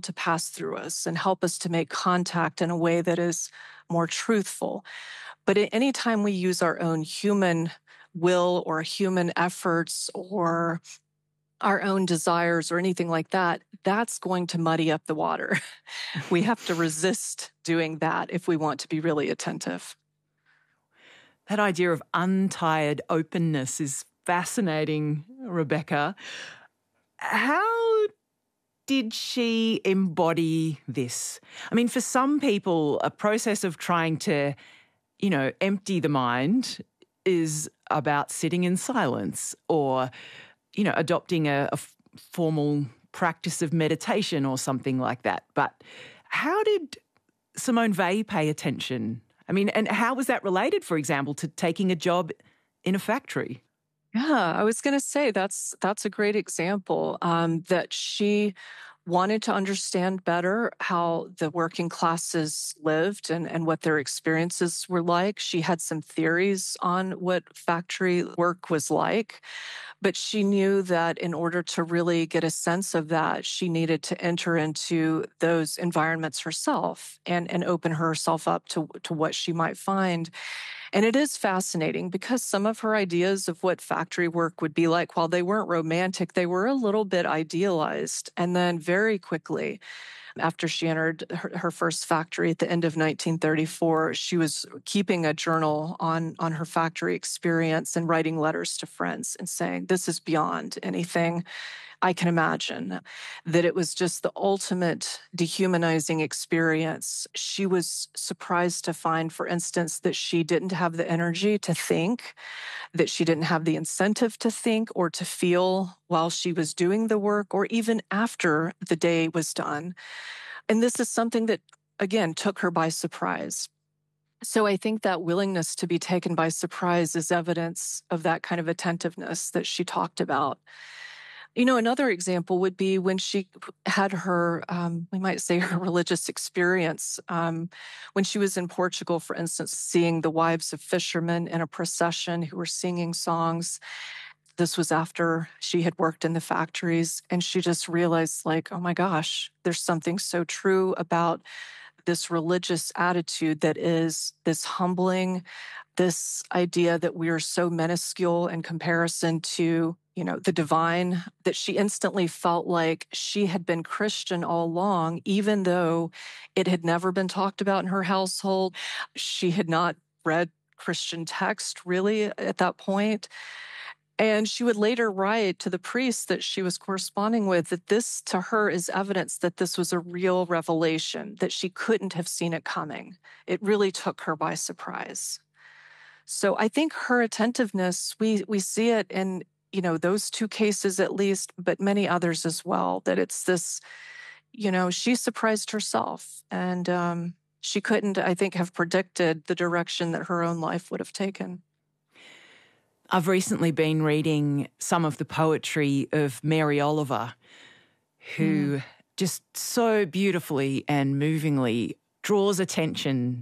to pass through us and help us to make contact in a way that is more truthful. But at any time we use our own human will or human efforts or our own desires or anything like that, that's going to muddy up the water. We have to resist doing that if we want to be really attentive. That idea of untired openness is fascinating, Rebecca. How did she embody this? I mean, for some people, a process of trying to, empty the mind is about sitting in silence or, adopting a formal practice of meditation or something like that. But how did Simone Weil pay attention? I mean, and how was that related, for example, to taking a job in a factory? Yeah, I was going to say that's a great example, that she wanted to understand better how the working classes lived and what their experiences were like. She had some theories on what factory work was like, but she knew that in order to really get a sense of that, she needed to enter into those environments herself and open herself up to what she might find. And it is fascinating because some of her ideas of what factory work would be like, while they weren't romantic, they were a little bit idealized. And then very quickly, after she entered her first factory at the end of 1934, she was keeping a journal on her factory experience and writing letters to friends and saying, this is beyond anything I can imagine, that it was just the ultimate dehumanizing experience. She was surprised to find, for instance, that she didn't have the energy to think, that she didn't have the incentive to think or to feel while she was doing the work or even after the day was done. And this is something that, again, took her by surprise. So I think that willingness to be taken by surprise is evidence of that kind of attentiveness that she talked about. Another example would be when she had her, we might say her religious experience, when she was in Portugal, for instance, seeing the wives of fishermen in a procession who were singing songs. This was after she had worked in the factories, and she just realized, like, oh my gosh, there's something so true about this religious attitude that is this humbling, this idea that we are so minuscule in comparison to the divine, that she instantly felt like she had been Christian all along, even though it had never been talked about in her household. She had not read Christian text really at that point. And she would later write to the priest that she was corresponding with that this to her is evidence that this was a real revelation, that she couldn't have seen it coming. It really took her by surprise. So I think her attentiveness, we see it in those two cases at least, but many others as well, that it's this, she surprised herself and she couldn't, I think, have predicted the direction that her own life would have taken. I've recently been reading some of the poetry of Mary Oliver, who just so beautifully and movingly draws attention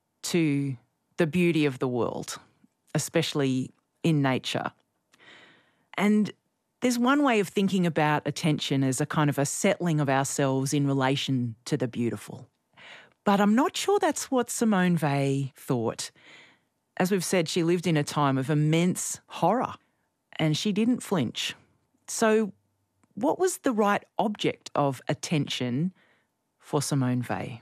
to the beauty of the world, especially in nature. And there's one way of thinking about attention as a kind of a settling of ourselves in relation to the beautiful. But I'm not sure that's what Simone Weil thought. As we've said, she lived in a time of immense horror and she didn't flinch. So what was the right object of attention for Simone Weil?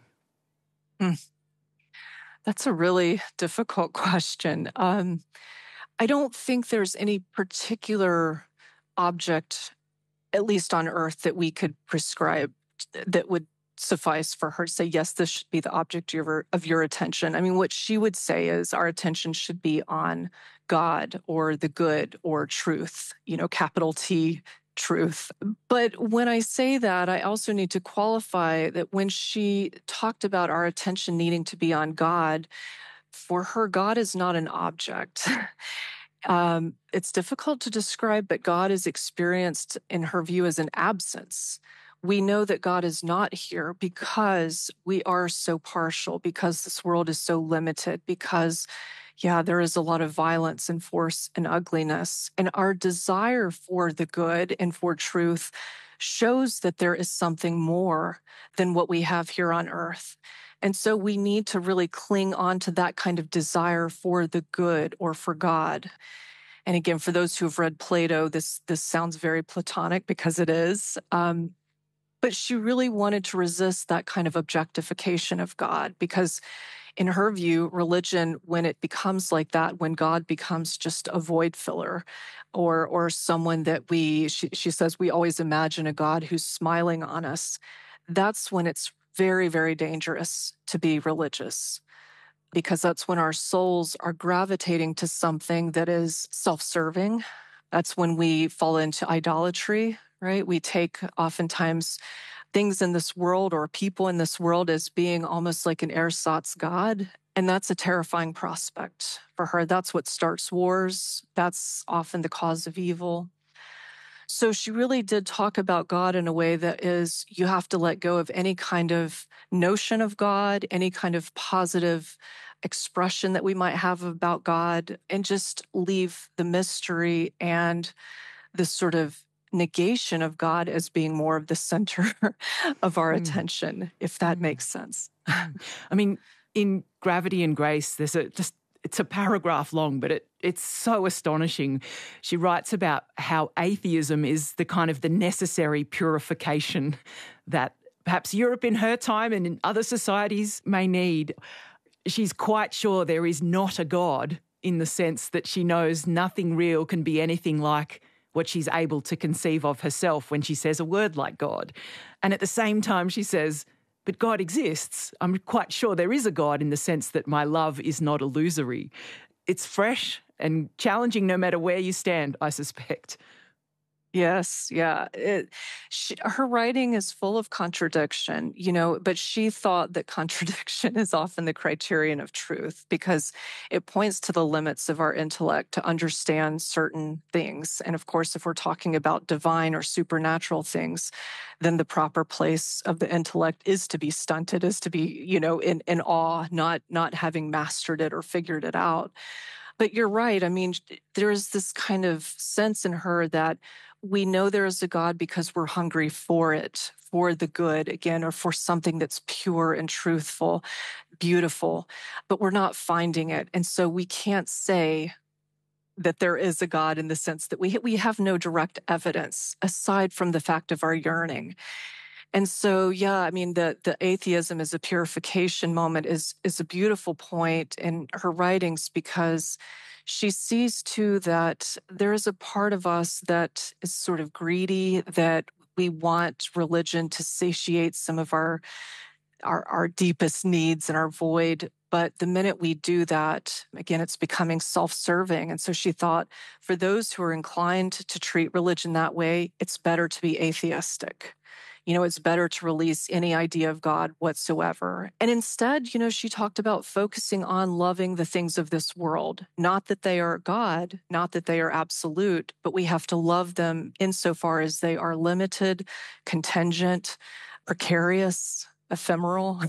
That's a really difficult question. I don't think there's any particular object, at least on Earth, that we could prescribe that would suffice for her to say, yes, this should be the object of your attention. I mean, what she would say is our attention should be on God or the good or truth, capital T, truth. But when I say that, I also need to qualify that when she talked about our attention needing to be on God, for her, God is not an object. It's difficult to describe, but God is experienced in her view as an absence. We know that God is not here because we are so partial, because this world is so limited, because, there is a lot of violence and force and ugliness. And our desire for the good and for truth shows that there is something more than what we have here on earth. And so we need to really cling on to that kind of desire for the good or for God. And again, for those who have read Plato, this sounds very Platonic because it is. But she really wanted to resist that kind of objectification of God because in her view, religion, when it becomes like that, when God becomes just a void filler or someone that she says, we always imagine a God who's smiling on us, that's when it's very, very dangerous to be religious because that's when our souls are gravitating to something that is self-serving. That's when we fall into idolatry, right? We take oftentimes things in this world or people in this world as being almost like an ersatz God. And that's a terrifying prospect for her. That's what starts wars. That's often the cause of evil. So she really did talk about God in a way that is, you have to let go of any kind of notion of God, any kind of positive expression that we might have about God, and just leave the mystery and the sort of negation of God as being more of the center of our attention, if that makes sense. I mean, in Gravity and Grace, it's a paragraph long, but it's so astonishing. She writes about how atheism is the necessary purification that perhaps Europe in her time and in other societies may need. She's quite sure there is not a God in the sense that she knows nothing real can be anything like what she's able to conceive of herself when she says a word like God. And at the same time, she says, but God exists. I'm quite sure there is a God in the sense that my love is not illusory. It's fresh and challenging no matter where you stand, I suspect. Yes, yeah. Her writing is full of contradiction, but she thought that contradiction is often the criterion of truth because it points to the limits of our intellect to understand certain things. And of course, if we're talking about divine or supernatural things, then the proper place of the intellect is to be stunted, is to be, in awe, not having mastered it or figured it out. But you're right. I mean, there is this kind of sense in her that we know there is a God because we're hungry for it, for the good, again, or for something that's pure and truthful, beautiful, but we're not finding it. And so we can't say that there is a God in the sense that we have no direct evidence aside from the fact of our yearning. And so, yeah, I mean, the atheism as a purification moment is a beautiful point in her writings because she sees too that there is a part of us that is sort of greedy, that we want religion to satiate some of our deepest needs and our void. But the minute we do that, again, it's becoming self-serving. And so she thought for those who are inclined to treat religion that way, it's better to be atheistic. It's better to release any idea of God whatsoever. And instead, she talked about focusing on loving the things of this world. Not that they are God, not that they are absolute, but we have to love them insofar as they are limited, contingent, precarious, ephemeral.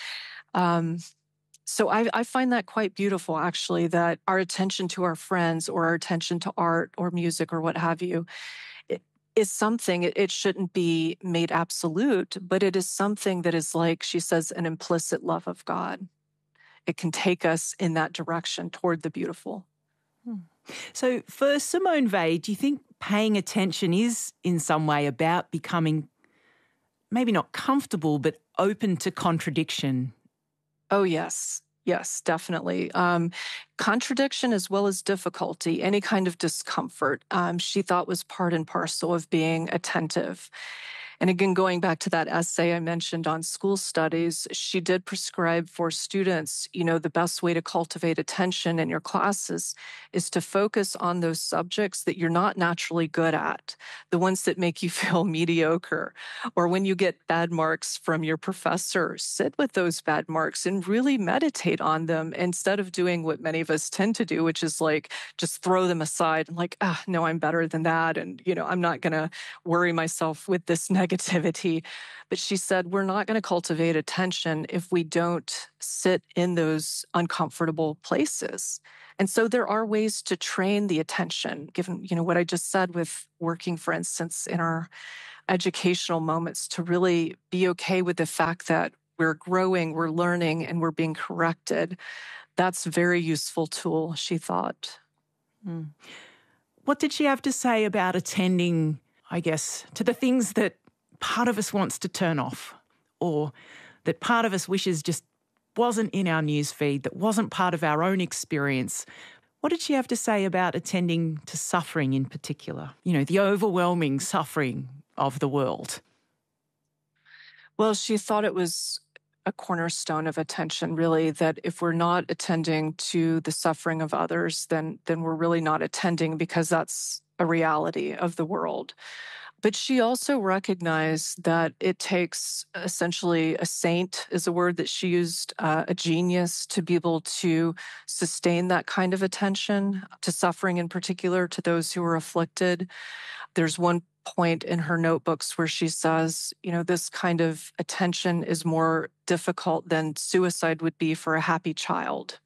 So I find that quite beautiful, actually, that our attention to our friends or our attention to art or music or what have you, is something, it shouldn't be made absolute, but it is something that is like, she says, an implicit love of God. It can take us in that direction toward the beautiful. So for Simone Weil, do you think paying attention is in some way about becoming maybe not comfortable, but open to contradiction? Oh, yes. Yes, definitely. Contradiction as well as difficulty, any kind of discomfort, she thought was part and parcel of being attentive. And again, going back to that essay I mentioned on school studies, she did prescribe for students, the best way to cultivate attention in your classes is to focus on those subjects that you're not naturally good at, the ones that make you feel mediocre. Or when you get bad marks from your professor, sit with those bad marks and really meditate on them instead of doing what many of us tend to do, which is like just throw them aside and like, no, I'm better than that. And, I'm not going to worry myself with this negativity. But she said, we're not going to cultivate attention if we don't sit in those uncomfortable places. And so there are ways to train the attention, given, what I just said with working, for instance, in our educational moments, to really be okay with the fact that we're growing, we're learning, and we're being corrected. That's a very useful tool, she thought. Mm. What did she have to say about attending, I guess, to the things that part of us wants to turn off, or that part of us wishes just wasn't in our newsfeed, that wasn't part of our own experience? What did she have to say about attending to suffering in particular? The overwhelming suffering of the world. Well, she thought it was a cornerstone of attention, really, that if we're not attending to the suffering of others, then we're really not attending, because that's a reality of the world. But she also recognized that it takes essentially a saint, is a word that she used, a genius, to be able to sustain that kind of attention to suffering, in particular to those who are afflicted. There's one point in her notebooks where she says, this kind of attention is more difficult than suicide would be for a happy child.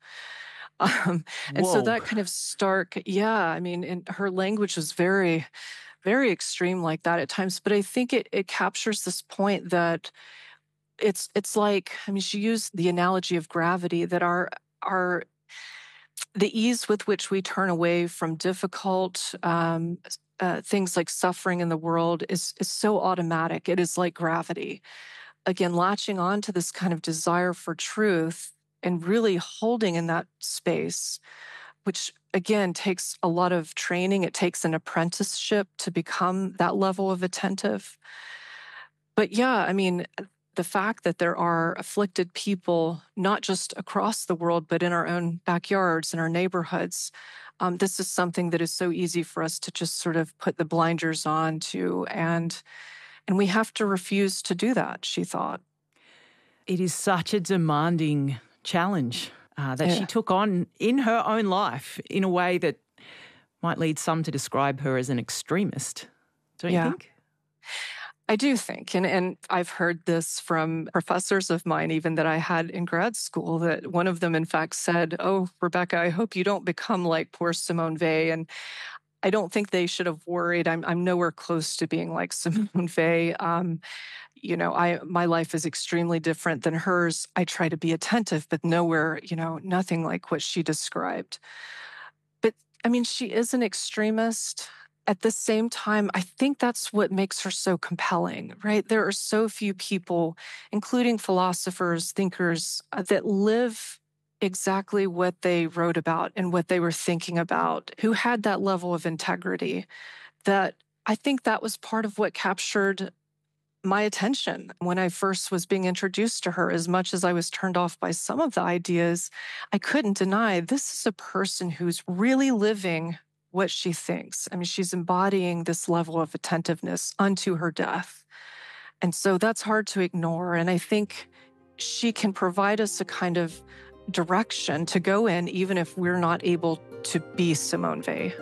And so that kind of stark, and her language was very, very extreme like that at times. But I think it captures this point that it's like, she used the analogy of gravity, that our the ease with which we turn away from difficult things like suffering in the world is so automatic. It is like gravity. Again, latching on to this kind of desire for truth and really holding in that space, which again takes a lot of training. It takes an apprenticeship to become that level of attentive. But the fact that there are afflicted people, not just across the world, but in our own backyards, in our neighborhoods, this is something that is so easy for us to just sort of put the blinders on to, and we have to refuse to do that, she thought. It is such a demanding challenge that she took on in her own life in a way that might lead some to describe her as an extremist, don't you think? I do think, and I've heard this from professors of mine, even that I had in grad school, that one of them, in fact, said, "Oh, Rebecca, I hope you don't become like poor Simone Weil." And I don't think they should have worried. I'm nowhere close to being like Simone Weil. My life is extremely different than hers. I try to be attentive, but nowhere, nothing like what she described. But she is an extremist. At the same time, I think that's what makes her so compelling, right? There are so few people, including philosophers, thinkers, that live exactly what they wrote about and what they were thinking about, who had that level of integrity. That I think that was part of what captured my attention when I first was being introduced to her. As much as I was turned off by some of the ideas, I couldn't deny this is a person who's really living what she thinks. She's embodying this level of attentiveness unto her death. And so that's hard to ignore. And I think she can provide us a kind of direction to go in, even if we're not able to be Simone Weil.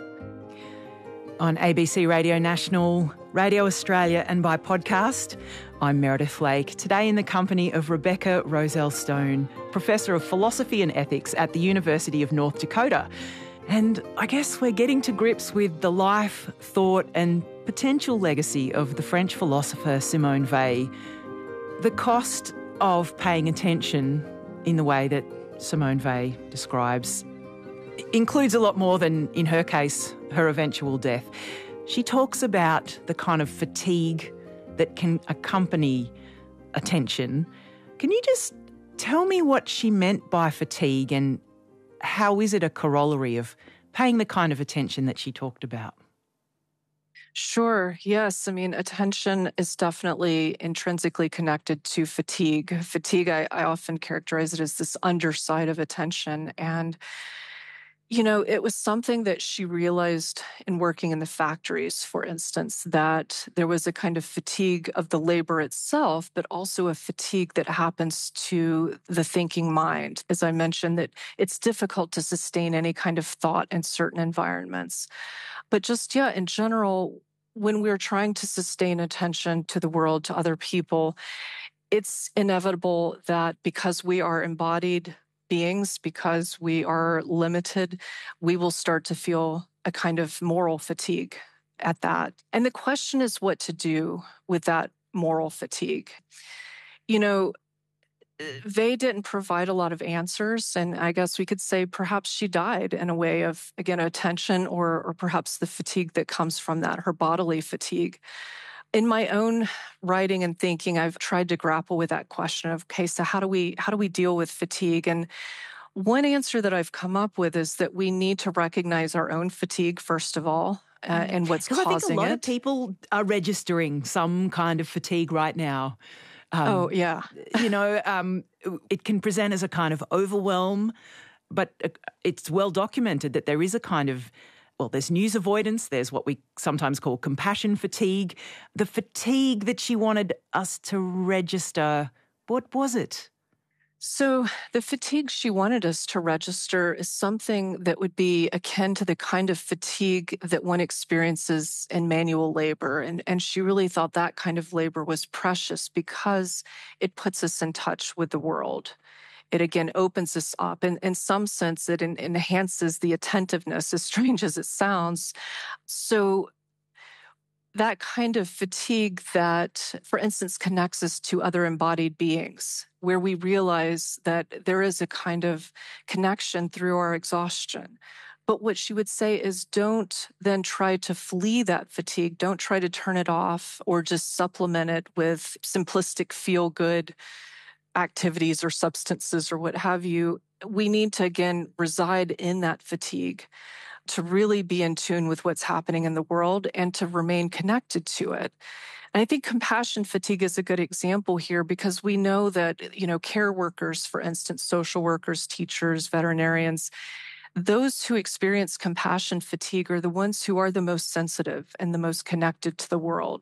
On ABC Radio National, Radio Australia, and by podcast, I'm Meredith Lake, today in the company of Rebecca Roselle Stone, Professor of Philosophy and Ethics at the University of North Dakota. And I guess we're getting to grips with the life, thought, and potential legacy of the French philosopher Simone Weil. The cost of paying attention in the way that Simone Weil describes includes a lot more than, in her case, her eventual death. She talks about the kind of fatigue that can accompany attention. Can you just tell me what she meant by fatigue, and how is it a corollary of paying the kind of attention that she talked about? Sure. Yes. Attention is definitely intrinsically connected to fatigue. Fatigue, I often characterize it as this underside of attention. And it was something that she realized in working in the factories, for instance, that there was a kind of fatigue of the labor itself, but also a fatigue that happens to the thinking mind. As I mentioned, that it's difficult to sustain any kind of thought in certain environments. But just, in general, when we're trying to sustain attention to the world, to other people, it's inevitable that because we are embodied beings, because we are limited, we will start to feel a kind of moral fatigue at that. And the question is what to do with that moral fatigue. You know, they didn't provide a lot of answers. And I guess we could say perhaps she died in a way of, again, attention or perhaps the fatigue that comes from that, her bodily fatigue. In my own writing and thinking, I've tried to grapple with that question of, okay, so how do we deal with fatigue? And one answer that I've come up with is that we need to recognize our own fatigue, first of all, and what's causing it. Because I think a lot of people are registering some kind of fatigue right now. Oh, yeah. It can present as a kind of overwhelm, but it's well documented that there is a kind of, well, there's news avoidance, there's what we sometimes call compassion fatigue. The fatigue that she wanted us to register, what was it? So the fatigue she wanted us to register is something that would be akin to the kind of fatigue that one experiences in manual labor. And she really thought that kind of labor was precious because it puts us in touch with the world. It again opens us up. And in some sense, it enhances the attentiveness, as strange as it sounds. So that kind of fatigue that, for instance, connects us to other embodied beings, where we realize that there is a kind of connection through our exhaustion. But what she would say is don't then try to flee that fatigue. Don't try to turn it off or just supplement it with simplistic feel-good activities or substances or what have you. We need to, again, reside in that fatigue to really be in tune with what's happening in the world and to remain connected to it. And I think compassion fatigue is a good example here because we know that, care workers, for instance, social workers, teachers, veterinarians, those who experience compassion fatigue are the ones who are the most sensitive and the most connected to the world.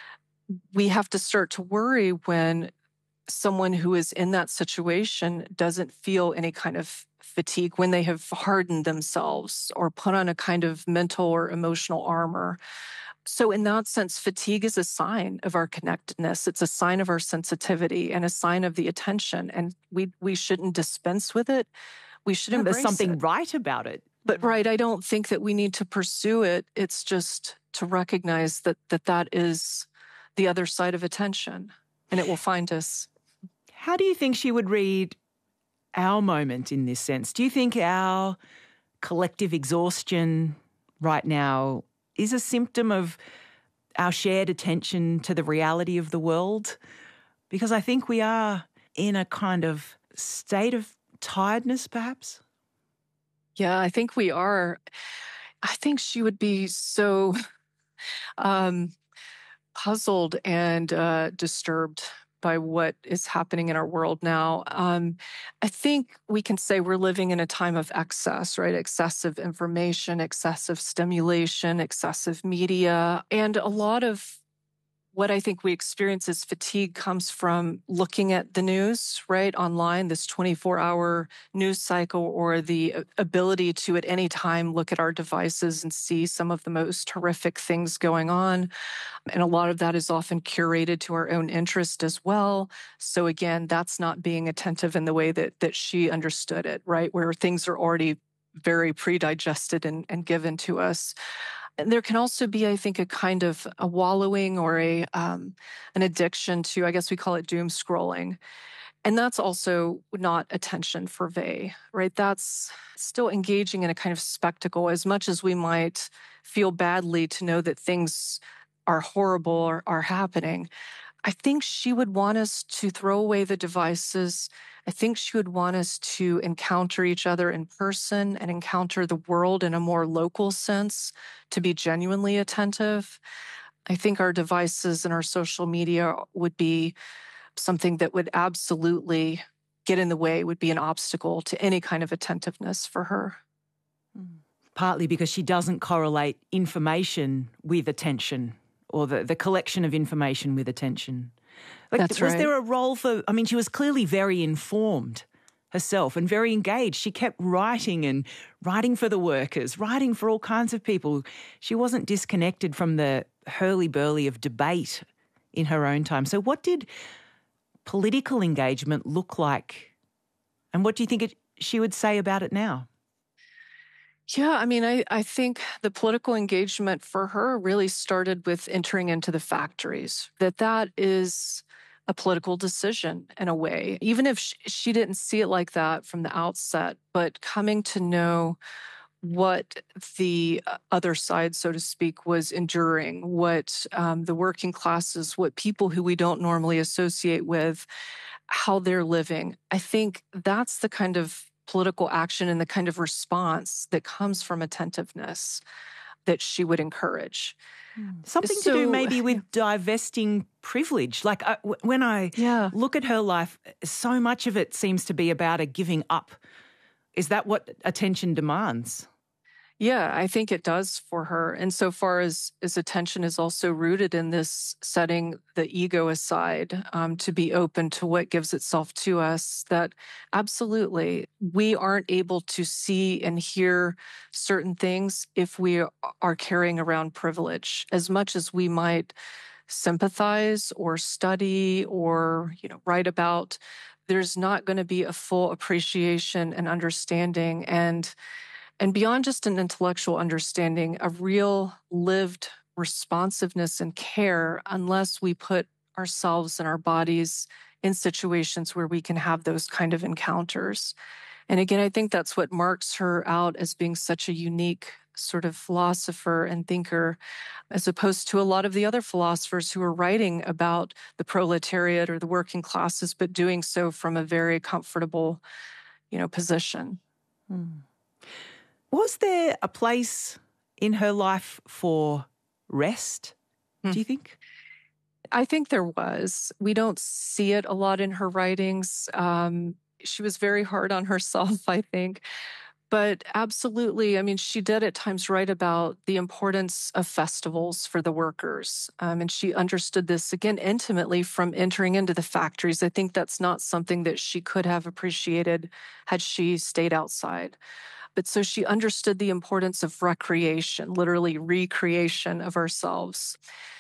We have to start to worry when someone who is in that situation doesn't feel any kind of fatigue, when they have hardened themselves or put on a kind of mental or emotional armor. So in that sense, fatigue is a sign of our connectedness. It's a sign of our sensitivity and a sign of the attention. And we shouldn't dispense with it. We should embrace There's something it. Right about it. But right, I don't think that we need to pursue it. It's just to recognize that is the other side of attention, and it will find us. How do you think she would read our moment in this sense? Do you think our collective exhaustion right now is a symptom of our shared attention to the reality of the world? Because I think we are in a kind of state of tiredness, perhaps. Yeah, I think we are. I think she would be so puzzled and disturbed by what is happening in our world now. I think we can say we're living in a time of excess, right? Excessive information, excessive stimulation, excessive media. And a lot of what I think we experience as fatigue comes from looking at the news, right, online, this 24-hour news cycle, or the ability to at any time look at our devices and see some of the most horrific things going on. And a lot of that is often curated to our own interest as well. So again, that's not being attentive in the way that she understood it, right, where things are already very pre-digested and given to us. And there can also be, I think, a kind of a wallowing or an addiction to, I guess we call it doom scrolling. And that's also not attention for Vey, right? That's still engaging in a kind of spectacle. As much as we might feel badly to know that things are horrible or are happening, I think she would want us to throw away the devices. I think she would want us to encounter each other in person and encounter the world in a more local sense, to be genuinely attentive. I think our devices and our social media would be something that would absolutely get in the way, would be an obstacle to any kind of attentiveness for her. Partly because she doesn't correlate information with attention, or the collection of information with attention. That's right. Was there a role for, she was clearly very informed herself and very engaged. She kept writing for the workers, writing for all kinds of people. She wasn't disconnected from the hurly-burly of debate in her own time. So what did political engagement look like, and what do you think she would say about it now? Yeah, I mean, I think the political engagement for her really started with entering into the factories, that is a political decision in a way, even if she didn't see it like that from the outset, but coming to know what the other side, so to speak, was enduring, what the working classes, what people who we don't normally associate with, how they're living. I think that's the kind of political action and the kind of response that comes from attentiveness that she would encourage. Something to do So, maybe with divesting privilege. Like when I yeah. look at her life, so much of it seems to be about a giving up. Is that what attention demands? Yeah, I think it does for her. And so far as attention is also rooted in this setting the ego aside, to be open to what gives itself to us, that absolutely we aren't able to see and hear certain things if we are carrying around privilege as much as we might sympathize or study or, write about. There's not going to be a full appreciation and understanding and beyond just an intellectual understanding, a real lived responsiveness and care unless we put ourselves and our bodies in situations where we can have those kind of encounters. And again, I think that's what marks her out as being such a unique sort of philosopher and thinker, as opposed to a lot of the other philosophers who are writing about the proletariat or the working classes, but doing so from a very comfortable, position. Hmm. Was there a place in her life for rest, do you think? I think there was. We don't see it a lot in her writings. She was very hard on herself, I think. But absolutely, I mean, she did at times write about the importance of festivals for the workers. And she understood this, again, intimately from entering into the factories. I think that's not something that she could have appreciated had she stayed outside. But so she understood the importance of recreation, literally recreation of ourselves.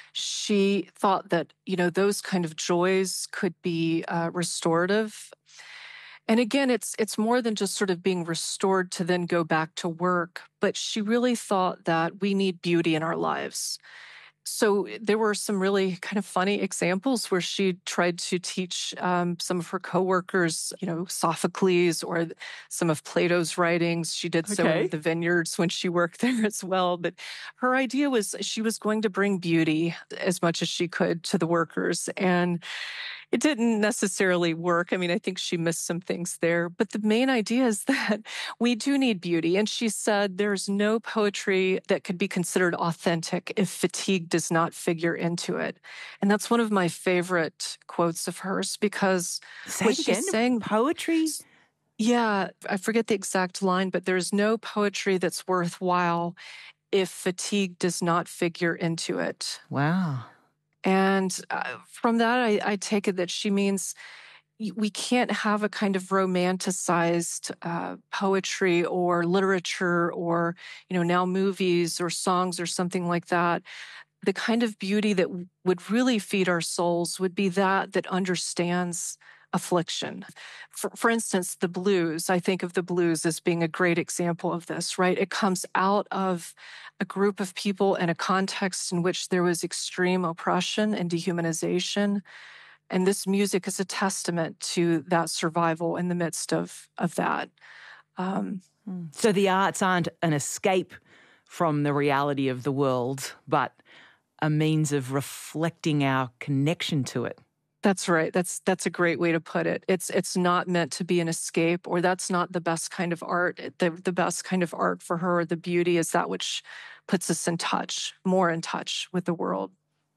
She thought that, those kind of joys could be restorative. And again, it's more than just sort of being restored to then go back to work, but she really thought that we need beauty in our lives. So there were some really kind of funny examples where she tried to teach some of her coworkers, Sophocles or some of Plato's writings. She did so in the vineyards when she worked there as well. But her idea was she was going to bring beauty as much as she could to the workers. And it didn't necessarily work. I mean, I think she missed some things there. But the main idea is that we do need beauty. And she said there's no poetry that could be considered authentic if fatigue does not figure into it. And that's one of my favorite quotes of hers because what she's saying, poetry? Yeah, I forget the exact line, but there's no poetry that's worthwhile if fatigue does not figure into it. Wow. And from that, I take it that she means we can't have a kind of romanticized poetry or literature or, now movies or songs or something like that. The kind of beauty that would really feed our souls would be that understands affliction. For instance, the blues, I think of the blues as being a great example of this, right? It comes out of a group of people in a context in which there was extreme oppression and dehumanization. And this music is a testament to that survival in the midst of that. So the arts aren't an escape from the reality of the world, but a means of reflecting our connection to it. That's right. That's a great way to put it. It's not meant to be an escape, or that's not the best kind of art. The best kind of art for her, the beauty, is that which puts us in touch, more in touch with the world.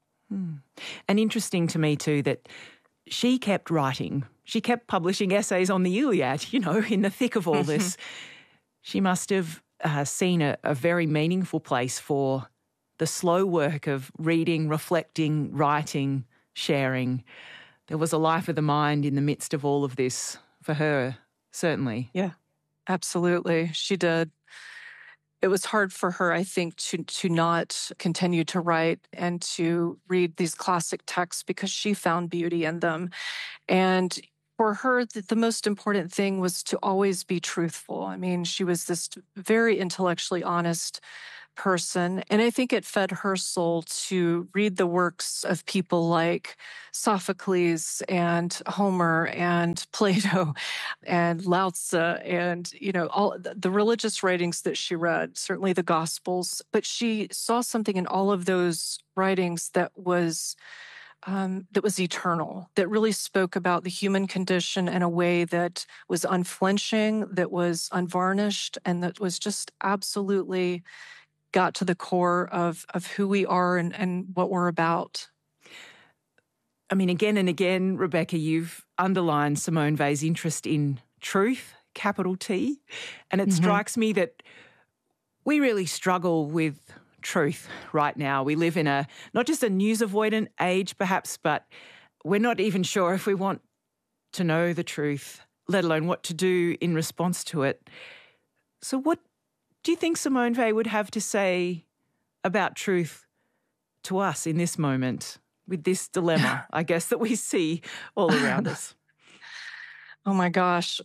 And interesting to me too that she kept writing. She kept publishing essays on the Iliad, in the thick of all this. She must have seen a very meaningful place for the slow work of reading, reflecting, writing, sharing. There was a life of the mind in the midst of all of this for her, certainly. Yeah, absolutely. She did. it was hard for her, I think, to not continue to write and to read these classic texts because she found beauty in them. And for her, the most important thing was to always be truthful. I mean, she was this very intellectually honest person. And I think it fed her soul to read the works of people like Sophocles and Homer and Plato and Lao Tzu and, all the religious writings that she read, certainly the Gospels. But she saw something in all of those writings that was eternal, that really spoke about the human condition in a way that was unflinching, that was unvarnished, and that was just absolutely got to the core of who we are and what we're about. I mean, again and again, Rebecca, you've underlined Simone Weil's interest in truth, capital T, and it strikes me that we really struggle with truth right now. We live in not just a news avoidant age perhaps, but we're not even sure if we want to know the truth, let alone what to do in response to it. So what do you think Simone Weil would have to say about truth to us in this moment with this dilemma, I guess, that we see all around us? Oh my gosh.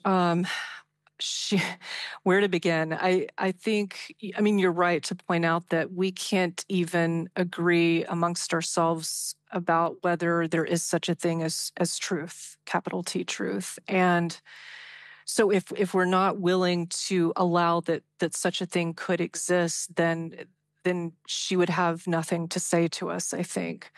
Where to begin? I think, you're right to point out that we can't even agree amongst ourselves about whether there is such a thing as truth, capital T truth. And so if we're not willing to allow that such a thing could exist, then she would have nothing to say to us, I think.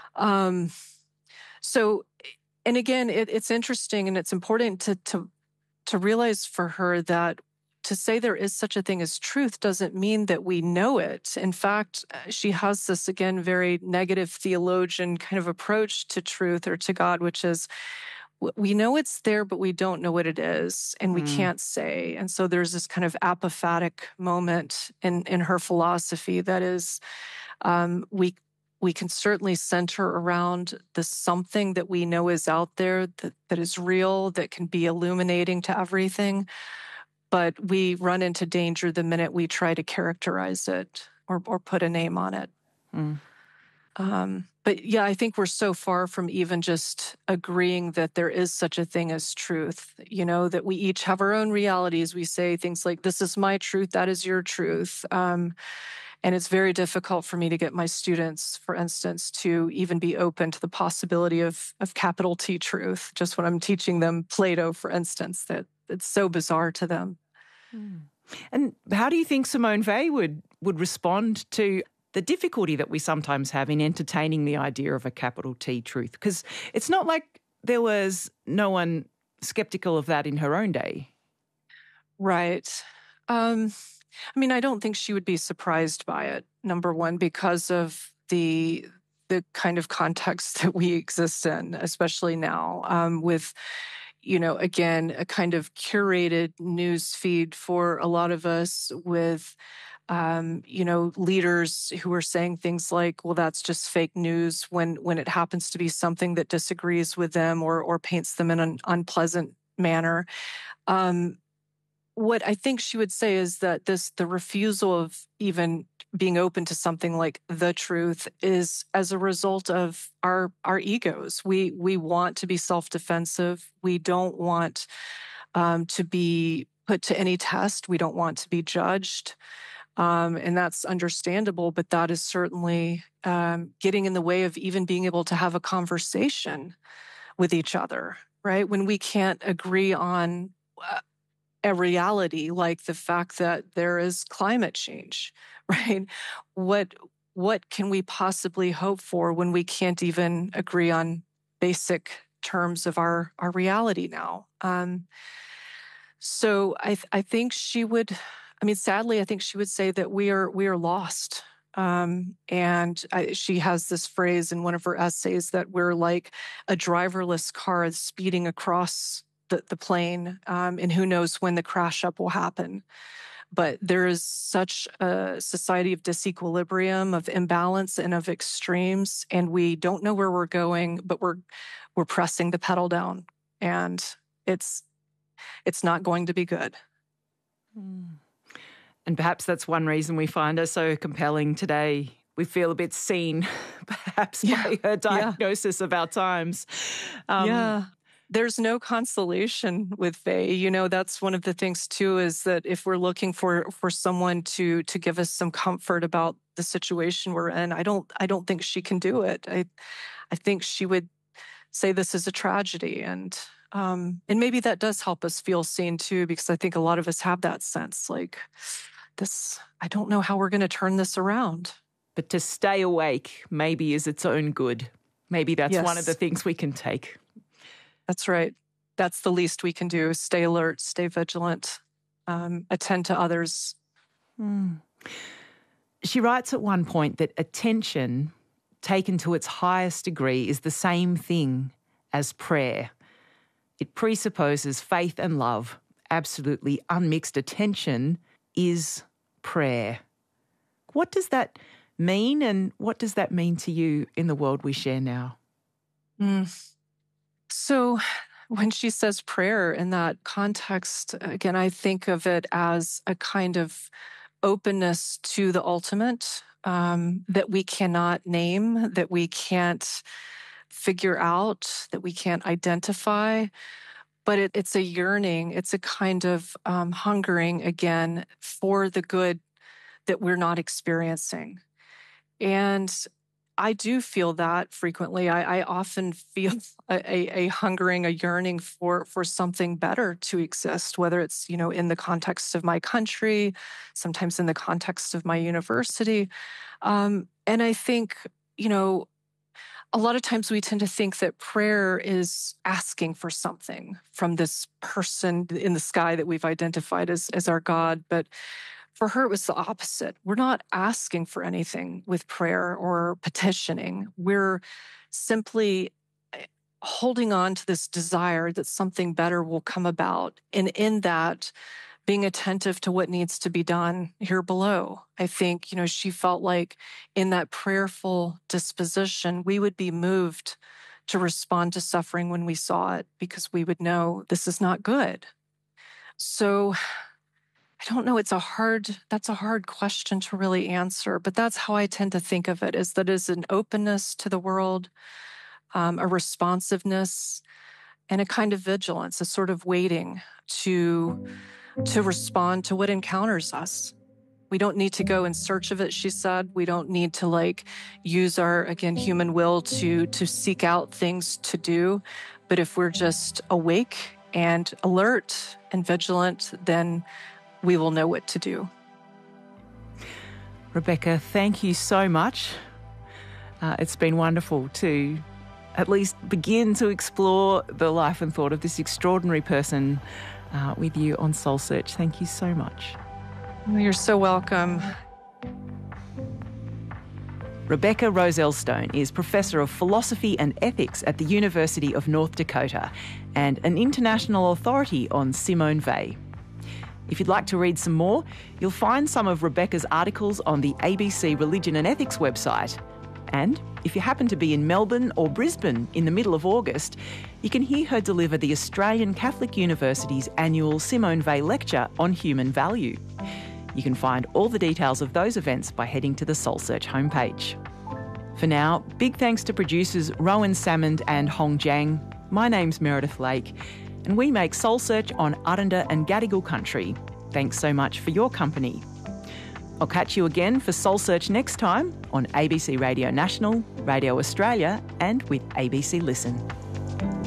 So, and again, it's interesting and it's important to realize for her that to say there is such a thing as truth doesn't mean that we know it. In fact, she has this, again, very negative theologian kind of approach to truth or to God, which is we know it's there, but we don't know what it is, and we can't say. And so there's this kind of apophatic moment in her philosophy that is, we can certainly center around the something that we know is out there, that is real, that can be illuminating to everything. But we run into danger the minute we try to characterize it or put a name on it. But yeah, I think we're so far from even just agreeing that there is such a thing as truth, that we each have our own realities. We say things like, this is my truth, that is your truth. And it's very difficult for me to get my students, for instance, to even be open to the possibility of capital T truth, just when I'm teaching them Plato, for instance, that it's so bizarre to them. And how do you think Simone Weil would respond to the difficulty that we sometimes have in entertaining the idea of a capital T truth? Because it's not like there was no one skeptical of that in her own day. Right. I don't think she would be surprised by it, number one, because of the kind of context that we exist in, especially now, with, again, a kind of curated news feed for a lot of us with, leaders who are saying things like, well, that's just fake news when it happens to be something that disagrees with them or paints them in an unpleasant manner. What I think she would say is that the refusal of even being open to something like the truth is as a result of our egos. We want to be self-defensive. We don't want to be put to any test. We don't want to be judged. And that's understandable, but that is certainly getting in the way of even being able to have a conversation with each other, right? When we can't agree on a reality like the fact that there is climate change, right? What can we possibly hope for when we can't even agree on basic terms of our reality now? So I think she would, sadly, I think she would say that we are lost. She has this phrase in one of her essays that we're like a driverless car speeding across the plane, and who knows when the crash up will happen. But there is such a society of disequilibrium, of imbalance, and of extremes, and we don't know where we're going, but we're pressing the pedal down, and it's not going to be good. And perhaps that's one reason we find her so compelling today. We feel a bit seen, perhaps, by her diagnosis of our times. There's no consolation with Faye. You know, that's one of the things too, is that if we're looking for someone to give us some comfort about the situation we're in, I don't think she can do it. I think she would say this is a tragedy, and maybe that does help us feel seen too, because I think a lot of us have that sense, like, this, I don't know how we're going to turn this around. But to stay awake maybe is its own good. Maybe that's one of the things we can take. That's right. That's the least we can do. Stay alert, stay vigilant, attend to others. She writes at one point that attention, taken to its highest degree, is the same thing as prayer. It presupposes faith and love. Absolutely unmixed attention is prayer. What does that mean, and what does that mean to you in the world we share now? So when she says prayer in that context, again, I think of it as a kind of openness to the ultimate, that we cannot name, that we can't figure out, that we can't identify. But it's a yearning, it's a kind of hungering, again, for the good that we're not experiencing. And I do feel that frequently. I often feel a hungering, a yearning for something better to exist, whether it's, in the context of my country, sometimes in the context of my university. And I think, a lot of times we tend to think that prayer is asking for something from this person in the sky that we've identified as our God. But for her, it was the opposite. We're not asking for anything with prayer or petitioning. We're simply holding on to this desire that something better will come about. And in that, being attentive to what needs to be done here below. I think, she felt like in that prayerful disposition, we would be moved to respond to suffering when we saw it, because we would know this is not good. So I don't know, that's a hard question to really answer, but that's how I tend to think of it, is that is an openness to the world, a responsiveness, and a kind of vigilance, a sort of waiting to respond to what encounters us. We don't need to go in search of it, she said. We don't need to use our, again, human will to seek out things to do. But if we're just awake and alert and vigilant, then we will know what to do. Rebecca, thank you so much. It's been wonderful to at least begin to explore the life and thought of this extraordinary person with you on Soul Search. Thank you so much. You're so welcome. Rebecca Roselstone is Professor of Philosophy and Ethics at the University of North Dakota and an international authority on Simone Weil. If you'd like to read some more, you'll find some of Rebecca's articles on the ABC Religion and Ethics website. And if you happen to be in Melbourne or Brisbane in the middle of August, you can hear her deliver the Australian Catholic University's annual Simone Weil Lecture on Human Value. You can find all the details of those events by heading to the Soul Search homepage. For now, big thanks to producers Rowan Salmond and Hong Jiang. My name's Meredith Lake, and we make Soul Search on Arrernte and Gadigal country. Thanks so much for your company. I'll catch you again for Soul Search next time on ABC Radio National, Radio Australia, and with ABC Listen.